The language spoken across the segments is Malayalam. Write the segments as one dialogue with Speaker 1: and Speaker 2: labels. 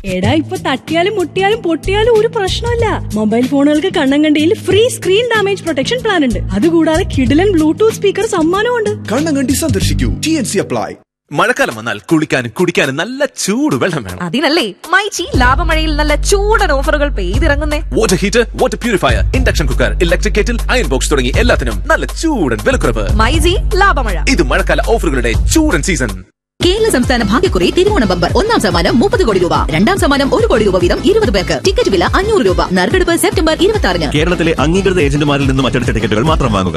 Speaker 1: എടാ ഇപ്പൊ തട്ടിയാലും മുട്ടിയാലും പൊട്ടിയാലും ഒരു പ്രശ്നമില്ല. മൊബൈൽ ഫോണുകൾക്ക് കണ്ണം കണ്ടിയിൽ free screen damage protection plan ഉണ്ട്. അതുകൂടാതെ കിഡിലൻ ബ്ലൂടൂത്ത് സ്പീക്കർ സമ്മാനമുണ്ട്.
Speaker 2: കണ്ണം കണ്ടി സന്ദർശിക്കൂ. TNC apply.
Speaker 3: മഴക്കാലം വന്നാൽ കുളിക്കാനും കുടിക്കാനും നല്ല ചൂട് വെള്ളം വേണം.
Speaker 4: അതിനല്ലേ മൈച്ചി ലാഭമഴയിൽ നല്ല ചൂടൻ ഓഫറുകൾ പെയ്തിറങ്ങുന്നേ.
Speaker 3: Water heater, water purifier, induction cooker, electric kettle, iron box തുടങ്ങി എല്ലാത്തിനും നല്ല ചൂടൻ വിലക്കുറവ്.
Speaker 4: മൈജി ലാഭമഴ.
Speaker 3: ഇത് മഴക്കാല ഓഫറുകളുടെ ചൂടൻ സീസൺ.
Speaker 5: കേരള സംസ്ഥാന ഭാഗ്യക്കുറി തിരുവോണ ബമ്പർ. ഒന്നാം സമ്മാനം 30 കോടി രൂപ, രണ്ടാം സമ്മാനം 1 കോടി രൂപ വീതം 20 പേർക്ക്. ടിക്കറ്റ് വില 500 രൂപ. നറുക്കെടുപ്പ് സെപ്റ്റംബർ 26-ന്.
Speaker 6: കേരളത്തിലെ അംഗീകൃത ഏജന്റുമാരിൽ നിന്നും അച്ചടിച്ച ടിക്കറ്റുകൾ മാത്രം വാങ്ങുക.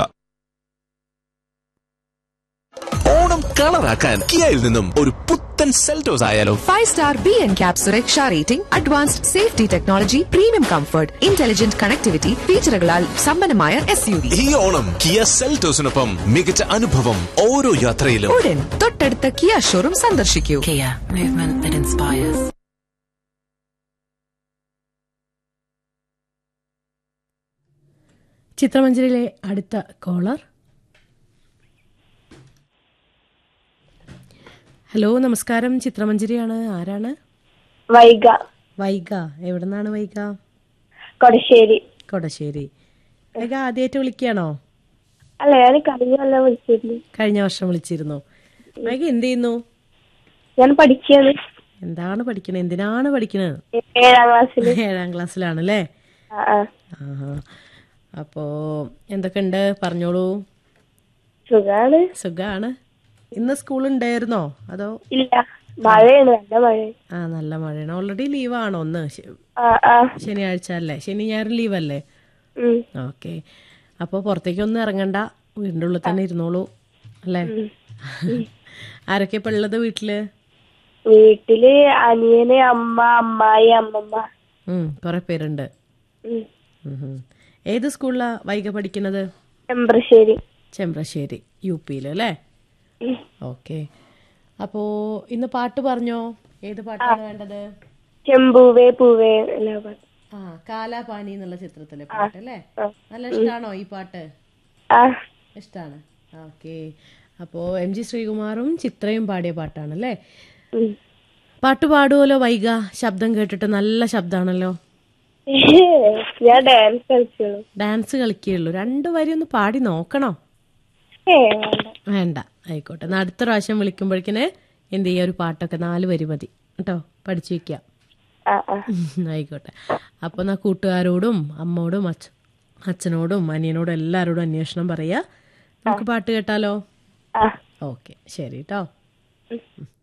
Speaker 3: ഓണം കളറാക്കാൻ കിയയിൽ നിന്നും ഒരു പുത്തൻ സെൽറ്റോസ് ആയാലോ.
Speaker 4: 5-star BNCAP സുരക്ഷാ rating, advanced safety technology, premium comfort, intelligent connectivity ഫീച്ചറുകളാൽ സമ്പന്നമായ SUV.
Speaker 3: ഈ ഓണം കിയ സെൽറ്റോസിനൊപ്പം മികച്ച അനുഭവം ഓരോ യാത്രയിലും.
Speaker 4: ഉടൻ തൊട്ടടുത്ത കിയ ഷോറൂം സന്ദർശിക്കൂ.
Speaker 5: Kia, movement that inspires.
Speaker 7: ചിത്രമഞ്ജരിയിലെ അടുത്ത കോളർ. ഹലോ, നമസ്കാരം. ചിത്രമഞ്ജരിയാണ്. ആരാണ്?
Speaker 8: വൈഗ.
Speaker 7: വൈഗ. എവിടുന്നാണ് വൈഗ?
Speaker 8: കൊടശ്ശേരി.
Speaker 7: കൊടശ്ശേരി. വൈഗ ആദ്യമായിട്ട് വിളിക്കുകയാണോ?
Speaker 8: അല്ല, ഞാൻ കഴിഞ്ഞ കൊല്ലം വിളിച്ചിരുന്നു.
Speaker 7: കഴിഞ്ഞ വർഷം വിളിച്ചിരുന്നു. വൈഗ എന്ത് ചെയ്യുന്നു?
Speaker 8: ഞാൻ പഠിക്കുകയാണ്.
Speaker 7: എന്താണ് പഠിക്കണത്? എന്തിനാണ് പഠിക്കണത്?
Speaker 8: 7ാം ക്ലാസ്സിൽ.
Speaker 7: 7ാം ക്ലാസ്സിലാണല്ലേ? ആഹാ. അപ്പോ എന്തൊക്കെയുണ്ട്? പറഞ്ഞോളൂ.
Speaker 8: സുഖാണ്.
Speaker 7: സുഖാണ്. ഇന്ന് സ്കൂൾ ഉണ്ടായിരുന്നോ അതോ?
Speaker 8: ഇല്ല, മഴയാണ്. നല്ല മഴ.
Speaker 7: നല്ല മഴയാണ്. ഓൾറെഡി ലീവാണോ? ഒന്ന് ശനിയാഴ്ച അല്ലേ? ശനി ഞായർ ലീവല്ലേ? ഓക്കെ. അപ്പൊ പുറത്തേക്കൊന്നും ഇറങ്ങണ്ട, വീടിന്റെ ഉള്ളിൽ തന്നെ ഇരുന്നോളൂ അല്ലേ? ആരൊക്കെ ഇപ്പൊ ഉള്ളത് വീട്ടില്?
Speaker 8: വീട്ടില് അനിയന്, അമ്മ, അമ്മായി, അമ്മമ്മ.
Speaker 7: കൊറേ പേരുണ്ട്. ഏത് സ്കൂളിലാ വൈഗ പഠിക്കുന്നത്?
Speaker 8: ചെമ്പ്രശ്ശേരി.
Speaker 7: ചെമ്പ്രശ്ശേരി UP അല്ലേ? ഓക്കെ. അപ്പോ ഇന്ന് പാട്ട് പറഞ്ഞോ. ഏത് പാട്ടാണ് വേണ്ടത്?
Speaker 8: ചെമ്പൂവേ പൂവേ.
Speaker 7: കാലാപാനി എന്നുള്ള ചിത്രത്തിലെ പാട്ട് അല്ലേ? നല്ല ഇഷ്ടാണോ ഈ പാട്ട്? ഇഷ്ടാണ്. ഓക്കെ. അപ്പോ MG ശ്രീകുമാറും ചിത്രയും പാടിയ പാട്ടാണല്ലേ? പാട്ട് പാടുമല്ലോ വൈഗ? ശബ്ദം കേട്ടിട്ട് നല്ല ശബ്ദാണല്ലോ.
Speaker 8: ഞാൻ ഡാൻസ് കളിക്കുള്ളൂ.
Speaker 7: ഡാൻസ് കളിക്കുള്ളൂ. 2 വരി ഒന്ന് പാടി നോക്കണോ? വേണ്ട, ആയിക്കോട്ടെ. അടുത്ത പ്രാവശ്യം വിളിക്കുമ്പോഴേക്കിന് എന്ത് ചെയ്യാ, ഒരു പാട്ടൊക്കെ 4 വരി മതി കേട്ടോ, പഠിച്ചു വെക്കാം. ആയിക്കോട്ടെ. അപ്പൊ കൂട്ടുകാരോടും അമ്മോടും അച്ഛനോടും അനിയനോടും എല്ലാരോടും അന്വേഷണം പറയാ. നമുക്ക് പാട്ട് കേട്ടാലോ? ഓക്കെ, ശരി കേട്ടോ.